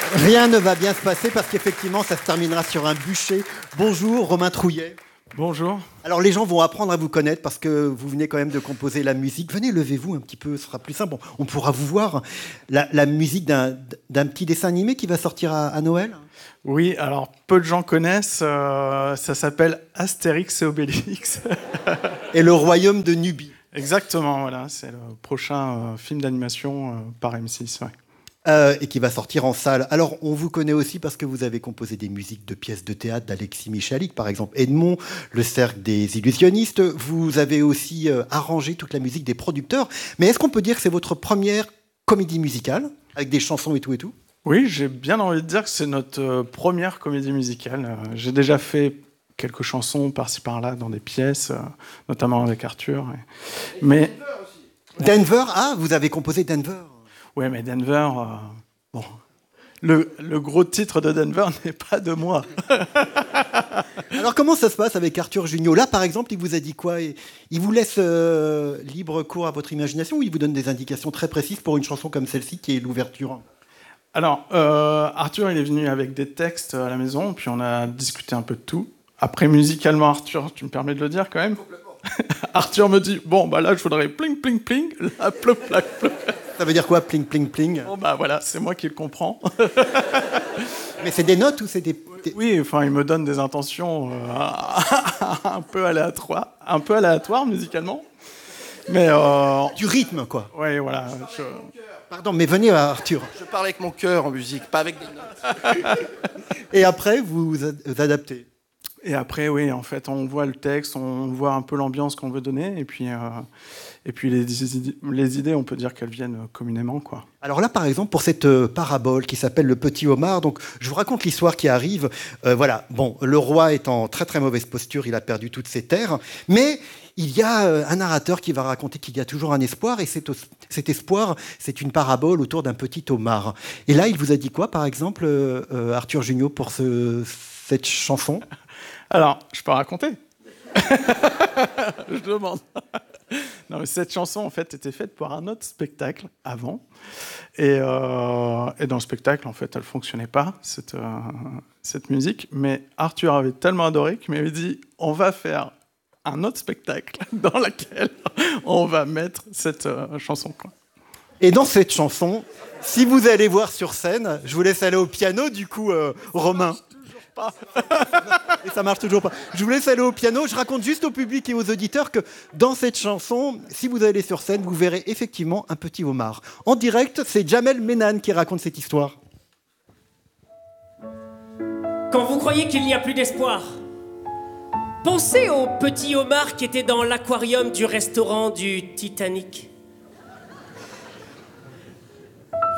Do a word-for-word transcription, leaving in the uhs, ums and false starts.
Rien ne va bien se passer parce qu'effectivement, ça se terminera sur un bûcher. Bonjour, Romain Trouillet. Bonjour. Alors, les gens vont apprendre à vous connaître parce que vous venez quand même de composer la musique. Venez, levez-vous un petit peu, ce sera plus simple. On, on pourra vous voir. La, la musique d'un, d'un petit dessin animé qui va sortir à, à Noël. Oui, alors peu de gens connaissent. Euh, ça s'appelle Astérix et Obélix. Et le royaume de Nubie. Exactement, voilà. C'est le prochain euh, film d'animation euh, par M six. Ouais. Euh, et qui va sortir en salle. Alors, on vous connaît aussi parce que vous avez composé des musiques de pièces de théâtre d'Alexis Michalik, par exemple Edmond, Le Cercle des Illusionnistes. Vous avez aussi euh, arrangé toute la musique des producteurs. Mais est-ce qu'on peut dire que c'est votre première comédie musicale, avec des chansons et tout et tout ? Oui, j'ai bien envie de dire que c'est notre euh, première comédie musicale. Euh, j'ai déjà fait quelques chansons par-ci par-là dans des pièces, euh, notamment avec Arthur. Et... Mais... Denver, ah, vous avez composé Denver. Ouais, mais Denver, euh, bon, le, le gros titre de Denver n'est pas de moi. Alors comment ça se passe avec Arthur Junio ? Là, par exemple, il vous a dit quoi ? Il vous laisse euh, libre cours à votre imagination ou il vous donne des indications très précises pour une chanson comme celle-ci qui est l'ouverture ? Alors, euh, Arthur, il est venu avec des textes à la maison, puis on a discuté un peu de tout. Après, musicalement, Arthur, tu me permets de le dire quand même ? Arthur me dit, bon, bah là, je voudrais pling, pling, pling, là, plop, plop, plop. Ça veut dire quoi, pling, pling, pling ? Bon, bah voilà, c'est moi qui le comprends. Mais c'est des notes ou c'est des... des... Oui, enfin, il me donne des intentions euh, un peu aléatoires, un peu aléatoires musicalement. Mais euh... Du rythme, quoi. Oui, voilà. Je... Pardon, mais venez, Arthur. Je parle avec mon cœur en musique, pas avec des notes. Et après, vous vous adaptez. Et après, oui, en fait, on voit le texte, on voit un peu l'ambiance qu'on veut donner, et puis, euh, et puis les, les idées, on peut dire qu'elles viennent communément, quoi. Alors là, par exemple, pour cette euh, parabole qui s'appelle Le Petit Homard, donc je vous raconte l'histoire qui arrive. Euh, voilà, bon, le roi est en très très mauvaise posture, il a perdu toutes ses terres, mais il y a euh, un narrateur qui va raconter qu'il y a toujours un espoir, et cet, cet espoir, c'est une parabole autour d'un petit homard. Et là, il vous a dit quoi, par exemple, euh, euh, Arthur Junio, pour ce, cette chanson ? Alors, je peux raconter ? Je demande. Non, mais cette chanson, en fait, était faite pour un autre spectacle avant. Et, euh, et dans le spectacle, en fait, elle ne fonctionnait pas, cette, euh, cette musique. Mais Arthur avait tellement adoré qu'il m'avait dit « On va faire un autre spectacle dans lequel on va mettre cette euh, chanson. » Et dans cette chanson, si vous allez voir sur scène, je vous laisse aller au piano, du coup, euh, Romain. Pas. Et ça marche toujours pas. Je vous laisse aller au piano. Je raconte juste au public et aux auditeurs que dans cette chanson, si vous allez sur scène, vous verrez effectivement un petit homard. En direct, c'est Jamel Menan qui raconte cette histoire. Quand vous croyez qu'il n'y a plus d'espoir, pensez au petit homard qui était dans l'aquarium du restaurant du Titanic.